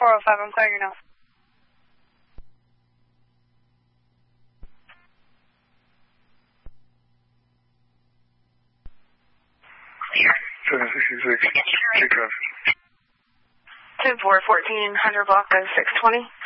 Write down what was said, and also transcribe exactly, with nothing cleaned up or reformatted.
four oh five, I'm clearing you now. seven sixty-six, take off. two four one four, Hunter Block of six twenty.